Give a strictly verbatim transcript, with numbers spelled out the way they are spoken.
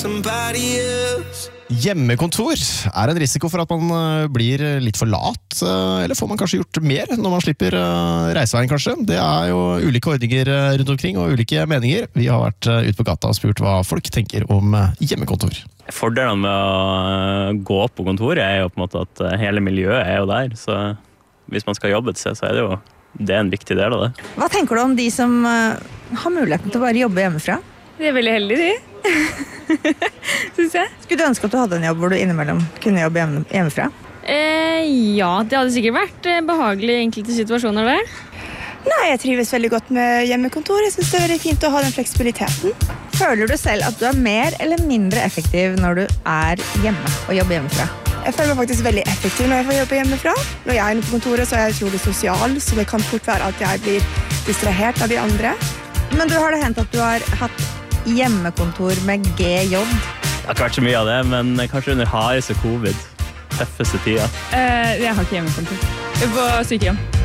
Hjemmekontor er en risiko for at man blir litt for lat, eller får man kanskje gjort mer når man slipper reiseveien kanskje. Det er jo ulike ordninger rundt omkring og ulike meninger. Vi har vært ute på gata og spurt hva folk tenker om hjemmekontor. Fordelene med å gå på kontoret er jo på en måte at hele miljøet er jo der, så hvis man skal jobbe et sted, så er det jo det er en viktig del av det. Hva tenker du om de som har muligheten til å bare jobbe hjemmefra? De er veldig heldige, de. Synes jeg. Skulle du ønske at du hadde en jobb hvor du innimellom kunne jobbe hjemmefra? Eh, ja, det hadde sikkert vært behagelig i enkelte situasjoner der. Nei, jeg trives veldig godt med hjemmekontor. Jeg synes det er veldig fint å ha den fleksibiliteten. Føler du selv at du er mer eller mindre effektiv når du er hjemme og jobber hjemmefra? Jeg føler meg faktisk veldig effektiv når jeg får jobbe hjemmefra. Når jeg er inne på kontoret, så er jeg utrolig sosial, så det kan fort være at jeg blir distrahert av de andre. Men du har det hendt at du har hatt hjemmekontor med G J? Det har ikke vært så mye av det, men kanskje under hardeste covid. Tøffeste tida. Eh, jeg har ikke hjemmekontor. Jeg er på sykehjem.